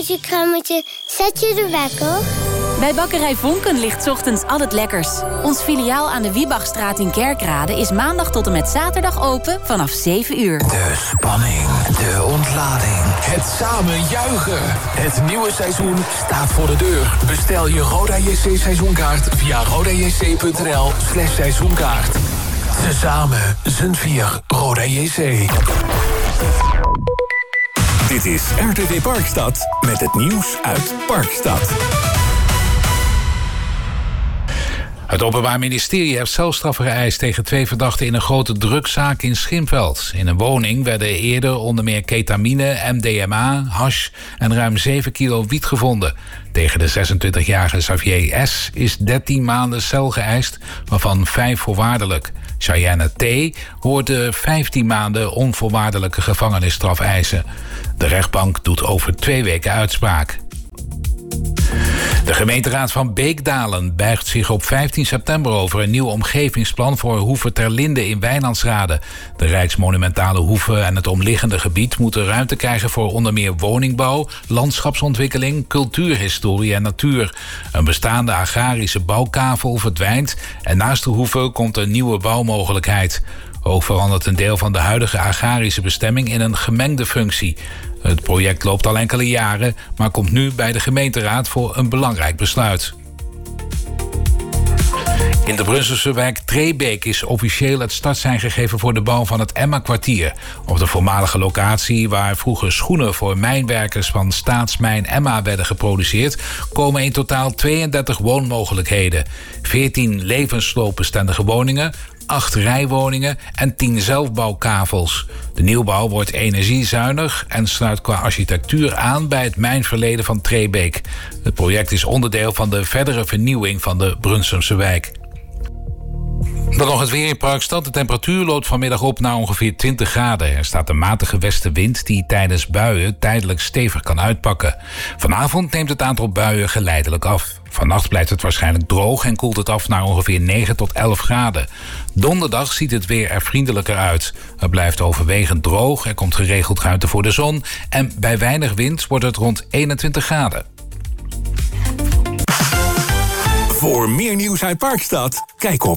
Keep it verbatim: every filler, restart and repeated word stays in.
boterhammetje, zet je de wekker? Bij Bakkerij Vonken ligt 's ochtends al het lekkers. Ons filiaal aan de Wiebachstraat in Kerkrade is maandag tot en met zaterdag open vanaf zeven uur. De spanning, de ontlading, het samen juichen. Het nieuwe seizoen staat voor de deur. Bestel je Roda J C seizoenkaart via rodajc.nl slash seizoenkaart. Tezamen zijn vier Roda J C. Dit is R T V Parkstad met het nieuws uit Parkstad. Het Openbaar Ministerie heeft celstraffen geëist tegen twee verdachten in een grote drugszaak in Schimveld. In een woning werden eerder onder meer ketamine, M D M A, hash en ruim zeven kilo wiet gevonden. Tegen de zesentwintigjarige Xavier S. is dertien maanden cel geëist, waarvan vijf voorwaardelijk. Cheyenne T. hoort de vijftien maanden onvoorwaardelijke gevangenisstraf eisen. De rechtbank doet over twee weken uitspraak. De gemeenteraad van Beekdalen buigt zich op vijftien september over een nieuw omgevingsplan voor Hoeve ter Linde in Wijnandsrade. De rijksmonumentale hoeve en het omliggende gebied moeten ruimte krijgen voor onder meer woningbouw, landschapsontwikkeling, cultuurhistorie en natuur. Een bestaande agrarische bouwkavel verdwijnt en naast de hoeve komt een nieuwe bouwmogelijkheid. Ook verandert een deel van de huidige agrarische bestemming in een gemengde functie. Het project loopt al enkele jaren, maar komt nu bij de gemeenteraad voor een belangrijk besluit. In de Brusselse wijk Trebeek is officieel het startsein gegeven voor de bouw van het Emma-kwartier. Op de voormalige locatie waar vroeger schoenen voor mijnwerkers van Staatsmijn Emma werden geproduceerd, komen in totaal tweeëndertig woonmogelijkheden. veertien levensloopbestendige woningen, acht rijwoningen en tien zelfbouwkavels. De nieuwbouw wordt energiezuinig en sluit qua architectuur aan bij het mijnverleden van Trebeek. Het project is onderdeel van de verdere vernieuwing van de Brunsumse wijk. Dan nog het weer in Parkstad. De temperatuur loopt vanmiddag op naar ongeveer twintig graden. Er staat een matige westenwind die tijdens buien tijdelijk stevig kan uitpakken. Vanavond neemt het aantal buien geleidelijk af. Vannacht blijft het waarschijnlijk droog en koelt het af naar ongeveer negen tot elf graden. Donderdag ziet het weer er vriendelijker uit. Het blijft overwegend droog, er komt geregeld ruimte voor de zon en bij weinig wind wordt het rond eenentwintig graden. Voor meer nieuws uit Parkstad, kijk op